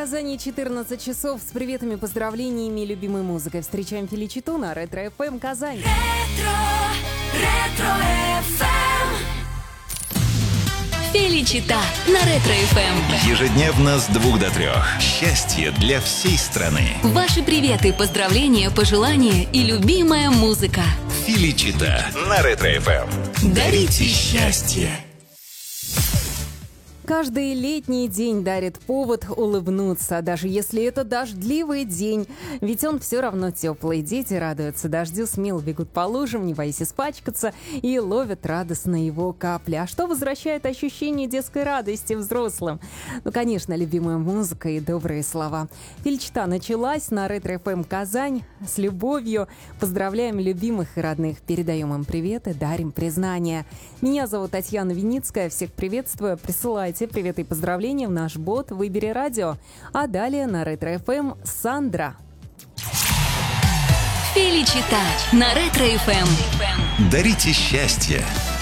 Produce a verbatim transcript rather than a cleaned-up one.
Казани четырнадцать часов. С приветами, поздравлениями и любимой музыкой. Встречаем Феличиту на Ретро эф эм Казань. Ретро, Ретро эф эм. Феличита на Ретро эф эм. Ежедневно с двух до трех. Счастье для всей страны. Ваши приветы, поздравления, пожелания и любимая музыка. Феличита на Ретро эф эм. Дарите счастье. Каждый летний день дарит повод улыбнуться, даже если это дождливый день. Ведь он все равно теплый. Дети радуются дождю, смело бегут по лужам, не боясь испачкаться, и ловят радостно его капли. А что возвращает ощущение детской радости взрослым? Ну, конечно, любимая музыка и добрые слова. Феличита началась на Ретро эф эм Казань с любовью. Поздравляем любимых и родных, передаем им приветы, дарим признания. Меня зовут Татьяна Виницкая, всех приветствую, присылайте приветы и поздравления в наш бот «Выбери радио». А далее на Ретро эф эм Сандра. Феличита на Ретро эф эм. Дарите счастье.